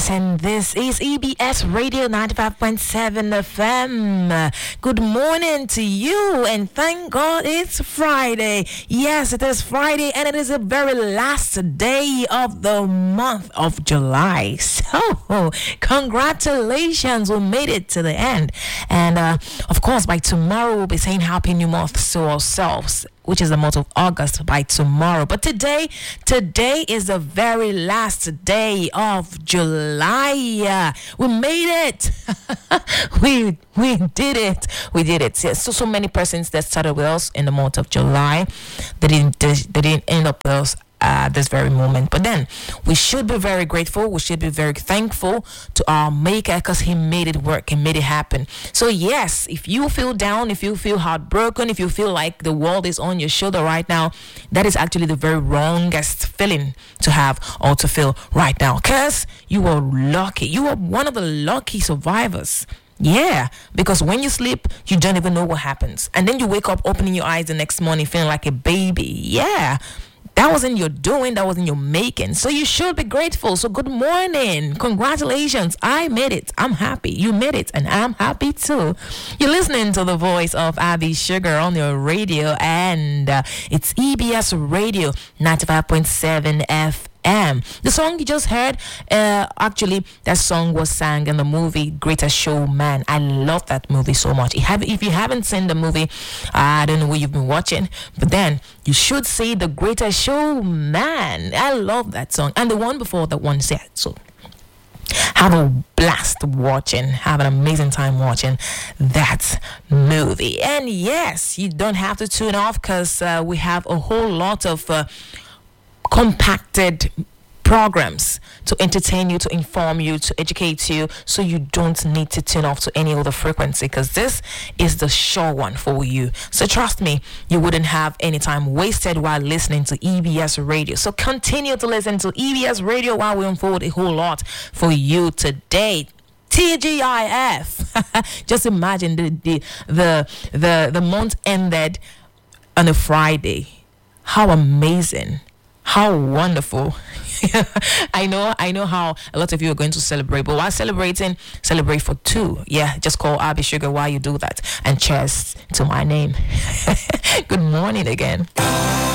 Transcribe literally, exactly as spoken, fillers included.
Yes, and this is E B S Radio ninety-five point seven F M. Good morning to you, and thank God it's Friday. Yes, it is Friday, and it is the very last day of the month of July. So, congratulations, we made it to the end. And, uh, of course, by tomorrow, we'll be saying Happy New Month to ourselves, which is the month of August, by tomorrow. But today, today is the very last day of July. We made it. we we did it. We did it. Yes. So so many persons that started with us in the month of July, they didn't they, they didn't end up with us at this very moment. But then we should be very grateful. We should be very thankful to our maker, because he made it work. He made it happen. So yes, if you feel down, if you feel heartbroken, if you feel like the world is on your shoulder right now, that is actually the very wrongest feeling to have or to feel right now, because you are lucky. You are one of the lucky survivors. Yeah, because when you sleep, you don't even know what happens. And then you wake up opening your eyes the next morning feeling like a baby. Yeah. That wasn't your doing, that wasn't your making. So you should be grateful. So good morning. Congratulations. I made it. I'm happy. You made it, and I'm happy too. You're listening to the voice of Abby Sugar on your radio, and uh, it's E B S Radio ninety-five point seven F M. The song you just heard, uh, actually, that song was sang in the movie Greatest Showman. I love that movie so much. If you haven't seen the movie, I don't know what you've been watching, but then you should see The Greatest Showman. I love that song. And the one before that one said so. Have a blast watching. Have an amazing time watching that movie. And yes, you don't have to tune off, because uh, we have a whole lot of uh, compacted programs to entertain you, to inform you, to educate you, so you don't need to tune off to any other frequency, because this is the sure one for you. So trust me, you wouldn't have any time wasted while listening to E B S Radio. So continue to listen to E B S Radio while we unfold a whole lot for you today. T G I F. Just imagine the the the the, the month ended on a Friday. How amazing. How wonderful. I know I know how a lot of you are going to celebrate, but while celebrating, celebrate for two. Yeah, just call Abby Sugar while you do that. And cheers to my name. Good morning again.